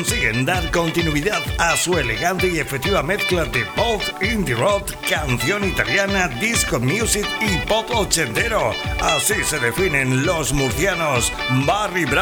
Consiguen dar continuidad a su elegante y efectiva mezcla de pop, indie rock, canción italiana, disco music y pop ochentero. Así se definen los murcianos Barry Brown.